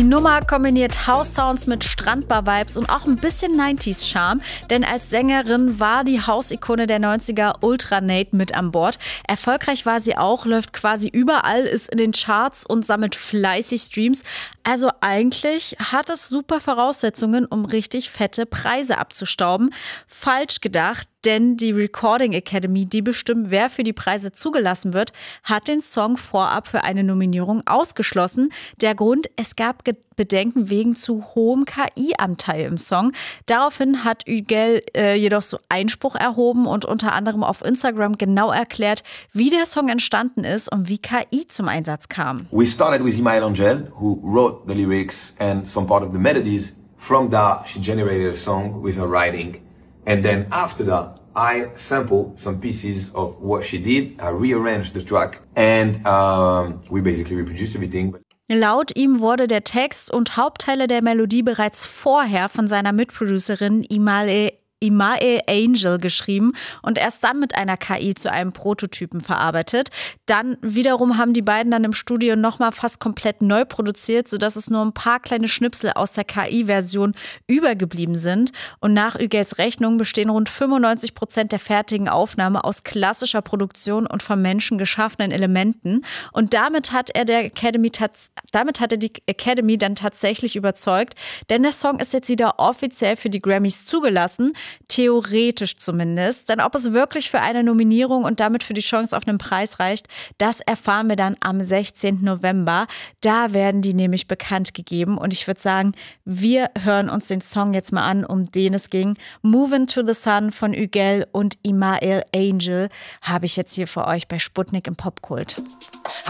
Die Nummer kombiniert House-Sounds mit Strandbar-Vibes und auch ein bisschen 90s-Charme, denn als Sängerin war die House-Ikone der 90er Ultra Nate mit an Bord. Erfolgreich war sie auch, läuft quasi überall, ist in den Charts und sammelt fleißig Streams. Also eigentlich hat es super Voraussetzungen, um richtig fette Preise abzustauben. Falsch gedacht, denn die Recording Academy, die bestimmt, wer für die Preise zugelassen wird, hat den Song vorab für eine Nominierung ausgeschlossen. Der Grund, es gab Bedenken wegen zu hohem KI-Anteil im Song. Daraufhin hat Hügel jedoch so Einspruch erhoben und unter anderem auf Instagram genau erklärt, wie der Song entstanden ist und wie KI zum Einsatz kam. We started with Imael Angel, who wrote the lyrics and some part of the melodies. From that, she generated a song with her writing. And then after that, I sampled some pieces of what she did. I rearranged the track and we basically reproduced everything. Laut ihm wurde der Text und Hauptteile der Melodie bereits vorher von seiner Mitproducerin Imael Angel geschrieben und erst dann mit einer KI zu einem Prototypen verarbeitet. Dann wiederum haben die beiden dann im Studio nochmal fast komplett neu produziert, sodass es nur ein paar kleine Schnipsel aus der KI-Version übergeblieben sind. Und nach Hügels Rechnung bestehen rund 95% der fertigen Aufnahme aus klassischer Produktion und von Menschen geschaffenen Elementen. Und damit hat er die Academy dann tatsächlich überzeugt, denn der Song ist jetzt wieder offiziell für die Grammys zugelassen. Theoretisch zumindest. Denn ob es wirklich für eine Nominierung und damit für die Chance auf einen Preis reicht, das erfahren wir dann am 16. November. Da werden die nämlich bekannt gegeben. Und ich würde sagen, wir hören uns den Song jetzt mal an, um den es ging. Movin' to the Sun von Hügel und Imael Angel habe ich jetzt hier für euch bei Sputnik im Popkult.